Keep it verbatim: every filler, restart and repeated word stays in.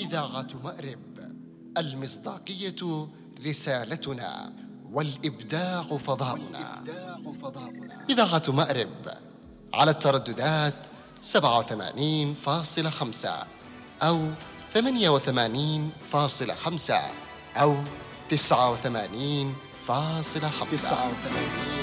إذاعة مأرب، المصداقية رسالتنا، والإبداع فضاؤنا. إذاعة مأرب على الترددات سبعة وثمانين فاصلة خمسة أو ثمانية وثمانين فاصلة خمسة أو تسعة وثمانين فاصلة خمسة.